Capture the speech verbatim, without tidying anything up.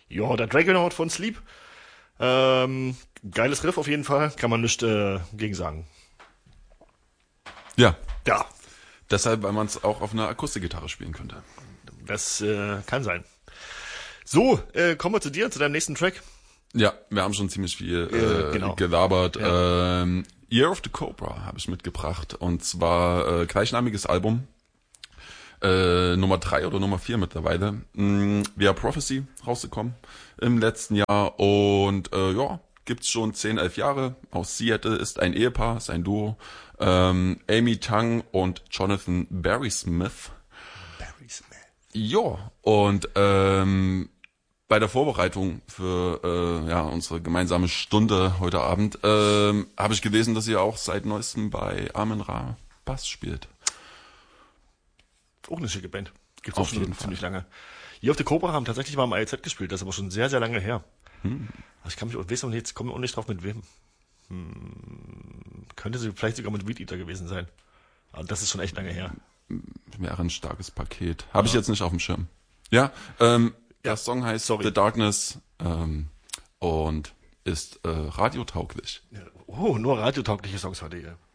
Ja, der Dragonaut von Sleep. Ähm, geiles Riff auf jeden Fall, kann man nicht äh, gegen sagen. Ja, Ja, deshalb, weil man es auch auf einer Akustikgitarre spielen könnte. das äh, kann sein. So, äh, kommen wir zu dir, zu deinem nächsten Track. Ja, wir haben schon ziemlich viel Äh, äh, genau. gelabert. Ja. Ähm, Year of the Cobra habe ich mitgebracht. Und zwar äh, gleichnamiges Album. Äh, Nummer drei oder Nummer vier mittlerweile. Mm, via Prophecy rausgekommen im letzten Jahr. Und äh, ja, gibt's schon zehn, elf Jahre. Aus Seattle ist ein Ehepaar, ist ein Duo. Ähm, Amy Tang und Jonathan Barry Smith. Barry Smith. Ja, und ähm, bei der Vorbereitung für äh, ja unsere gemeinsame Stunde heute Abend ähm, habe ich gelesen, dass ihr auch seit neuestem bei Amen Ra Bass spielt. Auch eine schicke Band. Gibt's Auf auch schon jeden Fall. ziemlich lange. Hier auf der Cobra haben tatsächlich mal im I L Z gespielt, das ist aber schon sehr, sehr lange her. Hm. Also ich kann mich auch, weiß auch nicht, jetzt komme ich auch nicht drauf mit wem. Hm, könnte sie vielleicht sogar mit Weed Eater gewesen sein. Aber das ist schon echt lange her. Wäre ein starkes Paket. Habe ich jetzt nicht auf dem Schirm. Ja, ähm, der Ja, Song heißt sorry. The Darkness ähm, und ist äh, radiotauglich. Oh, nur radiotaugliche Songs heute hier.